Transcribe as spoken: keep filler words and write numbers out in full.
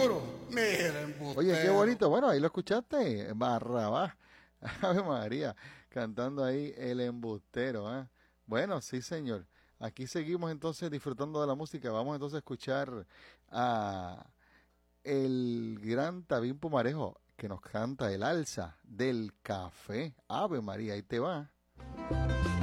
seguro. Mira, embustero. Oye, qué bonito. Bueno, ahí lo escuchaste. Barrabás. Ave María. Cantando ahí el embustero. ¿Eh? Bueno, sí, señor. Aquí seguimos entonces disfrutando de la música. Vamos entonces a escuchar a el gran Tabín Pumarejo que nos canta el alza del café. Ave María, ahí te va.